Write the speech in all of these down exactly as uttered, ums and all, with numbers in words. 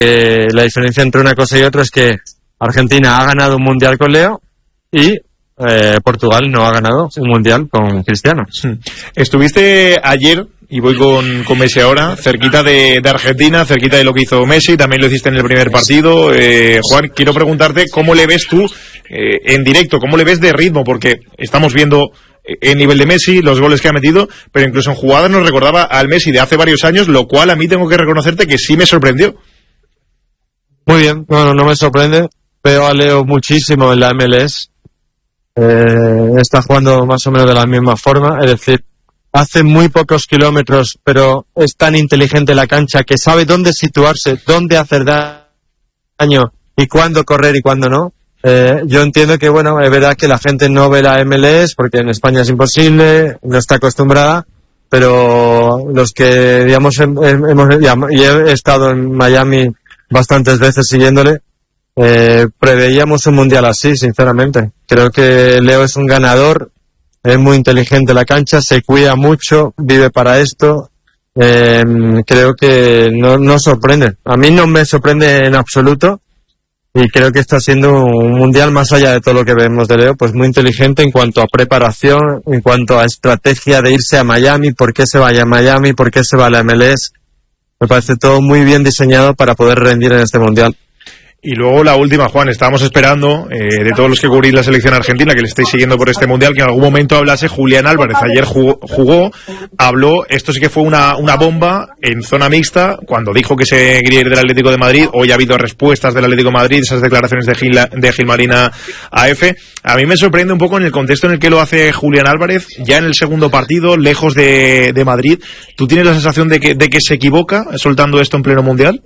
eh, la diferencia entre una cosa y otra es que Argentina ha ganado un mundial con Leo y eh, Portugal no ha ganado un mundial con Cristiano. Estuviste ayer, y voy con, con Messi ahora, cerquita de, de Argentina, cerquita de lo que hizo Messi, también lo hiciste en el primer partido. Eh, Juan, quiero preguntarte cómo le ves tú eh, en directo, cómo le ves de ritmo, porque estamos viendo el nivel de Messi, los goles que ha metido, pero incluso en jugadas nos recordaba al Messi de hace varios años, lo cual a mí tengo que reconocerte que sí me sorprendió. Muy bien, bueno, no me sorprende, veo a Leo muchísimo en la M L S, eh, está jugando más o menos de la misma forma, es decir, hace muy pocos kilómetros, pero es tan inteligente la cancha que sabe dónde situarse, dónde hacer daño y cuándo correr y cuándo no. Eh, yo entiendo que, bueno, es verdad que la gente no ve la M L S porque en España es imposible, no está acostumbrada, pero los que, digamos, hemos, y he estado en Miami bastantes veces siguiéndole, eh, preveíamos un mundial así, sinceramente. Creo que Leo es un ganador, es muy inteligente en la cancha, se cuida mucho, vive para esto. Eh, creo que no, no sorprende. A mí no me sorprende en absoluto. Y creo que está siendo un mundial, más allá de todo lo que vemos de Leo, pues muy inteligente en cuanto a preparación, en cuanto a estrategia de irse a Miami, por qué se vaya a Miami, por qué se va a la M L S. Me parece todo muy bien diseñado para poder rendir en este mundial. Y luego la última, Juan, estábamos esperando, eh, de todos los que cubrís la selección argentina, que le estáis siguiendo por este mundial, que en algún momento hablase Julián Álvarez. Ayer jugó, jugó habló, esto sí que fue una, una bomba en zona mixta, cuando dijo que se quería ir del Atlético de Madrid. Hoy ha habido respuestas del Atlético de Madrid, esas declaraciones de, Gil, de Gilmarina A F. A mí me sorprende un poco en el contexto en el que lo hace Julián Álvarez, ya en el segundo partido, lejos de, de Madrid. ¿Tú tienes la sensación de que, de que se equivoca soltando esto en pleno mundial?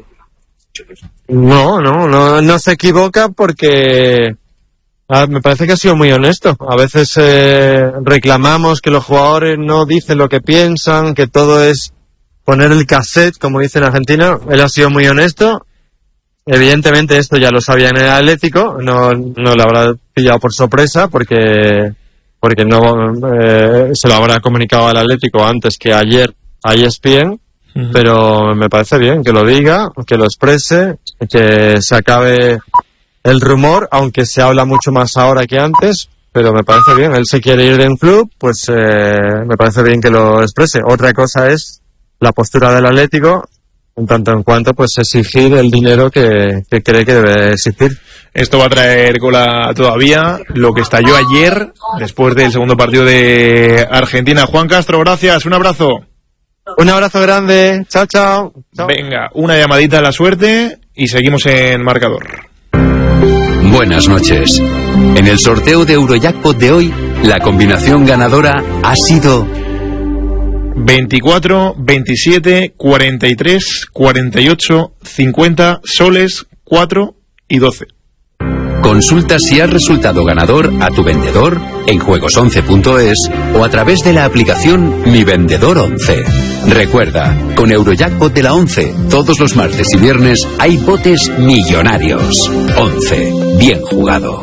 No, no, no, no se equivoca porque a ver, me parece que ha sido muy honesto. A veces eh, reclamamos que los jugadores no dicen lo que piensan, que todo es poner el cassette, como dicen en Argentina. Él ha sido muy honesto. Evidentemente esto ya lo sabía en el Atlético, no, no lo habrá pillado por sorpresa porque porque no eh, se lo habrá comunicado al Atlético antes que ayer a E S P N. Pero me parece bien que lo diga, que lo exprese, que se acabe el rumor, aunque se habla mucho más ahora que antes, pero me parece bien. Él se quiere ir de un club, pues eh, me parece bien que lo exprese. Otra cosa es la postura del Atlético, en tanto en cuanto pues exigir el dinero que, que cree que debe existir. Esto va a traer cola todavía, lo que estalló ayer, después del segundo partido de Argentina. Juan Castro, gracias, un abrazo. Un abrazo grande, chao, chao, chao. Venga, una llamadita a la suerte y seguimos en marcador. Buenas noches. En el sorteo de Eurojackpot de hoy, la combinación ganadora ha sido veinticuatro, veintisiete, cuarenta y tres, cuarenta y ocho, cincuenta, soles, cuatro y doce. Consulta si has resultado ganador a tu vendedor en juegos once punto es o a través de la aplicación Mi Vendedor once. Recuerda, con Eurojackpot de la once, todos los martes y viernes hay botes millonarios. once. Bien jugado.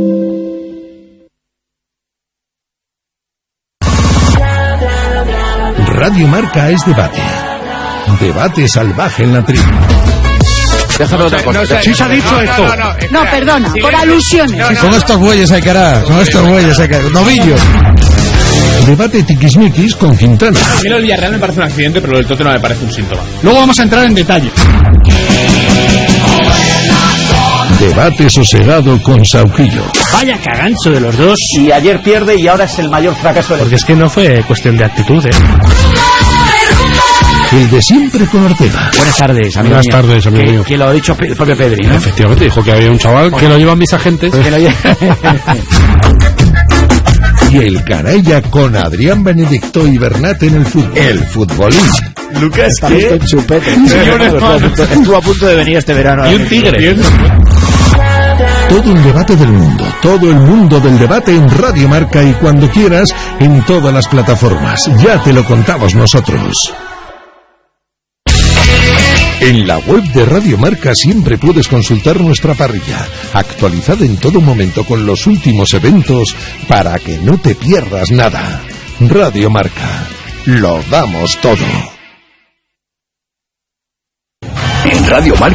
Radio Marca es debate. Debate salvaje en la tribu. Déjame otra cosa. No, no, sí se ha dicho no, esto. No, no, no, no, no perdona, por alusiones. No, no, con estos bueyes hay que hará, con estos bueyes hay que hará. Novillos. Debate tiquismiquis con Quintana. A mí lo del Villarreal me parece un accidente, pero lo del Tottenham me parece un síntoma. Luego vamos a entrar en detalle. Debate sosegado con Saujillo. Vaya cagancho de los dos. Y ayer pierde y ahora es el mayor fracaso del... Porque es que no fue cuestión de actitud, ¿eh? El de siempre con Ortega. Buenas tardes, amigo Buenas mío. tardes, amigo que, mío. que lo ha dicho el propio Pedri, ¿no? Efectivamente, dijo que había un chaval que lo llevan mis agentes. Que lo lleva... Y el canalla con Adrián Benedicto y Bernat en el fútbol. El futbolín. Lucas, estamos con chupete. Estuvo a punto de venir este verano. Y un tigre. Todo el debate del mundo, todo el mundo del debate en Radio Marca y cuando quieras en todas las plataformas. Ya te lo contamos nosotros. En la web de Radio Marca siempre puedes consultar nuestra parrilla, actualizada en todo momento con los últimos eventos para que no te pierdas nada. Radio Marca, lo damos todo. En Radio Marca